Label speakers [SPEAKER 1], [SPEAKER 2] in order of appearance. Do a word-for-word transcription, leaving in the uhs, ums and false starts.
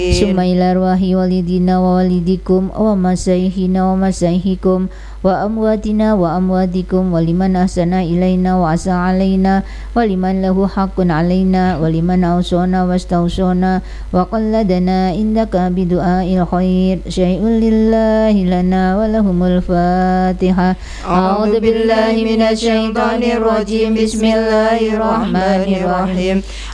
[SPEAKER 1] ثم إلى أرواح والدينا ووالدكم ومشايخنا ومشايخكم وأمواتنا وأمواتكم ولمن أحسن إلينا وأساء علينا ولمن له حق علينا ولمن أوصانا واستوصانا وقلدنا إنك بدعاء الخير شيء لله لنا ولهم الفاتحة. أعوذ بالله من الشيطان الرجيم بسم الله الرحمن الرحيم.